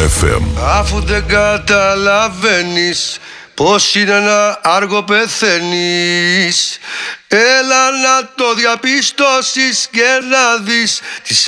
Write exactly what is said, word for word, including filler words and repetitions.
εφ εμ. Αφού δεν καταλαβαίνεις πως είναι να άργο πεθαίνεις, έλα να το διαπιστώσεις και να δεις τις